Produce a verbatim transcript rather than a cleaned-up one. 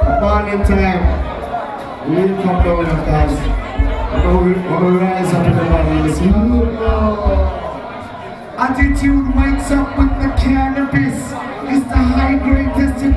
Morning time. We'll come down, of course. We're going to rise up in the morning. Listen. Attitude wakes up with the cannabis. It's the high grade testing.